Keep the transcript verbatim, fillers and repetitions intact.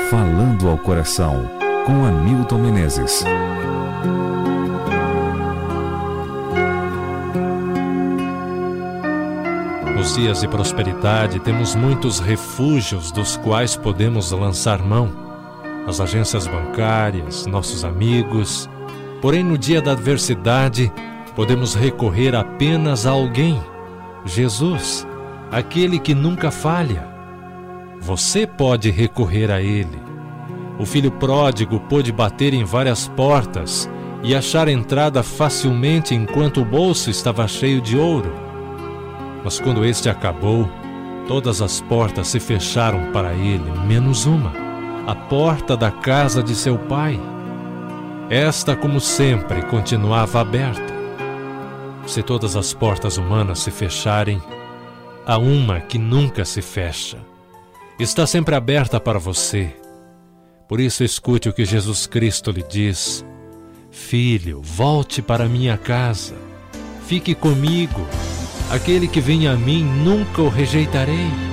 Falando ao Coração, com Hamilton Menezes. Nos dias de prosperidade, temos muitos refúgios dos quais podemos lançar mão. As agências bancárias, nossos amigos. Porém, no dia da adversidade, podemos recorrer apenas a alguém: Jesus, aquele que nunca falha. Você pode recorrer a Ele. O filho pródigo pôde bater em várias portas e achar entrada facilmente enquanto o bolso estava cheio de ouro. Mas quando este acabou, todas as portas se fecharam para ele, menos uma, a porta da casa de seu pai. Esta, como sempre, continuava aberta. Se todas as portas humanas se fecharem, há uma que nunca se fecha. Está sempre aberta para você. Por isso, escute o que Jesus Cristo lhe diz: Filho, volte para minha casa. Fique comigo. Aquele que vem a mim, nunca o rejeitarei.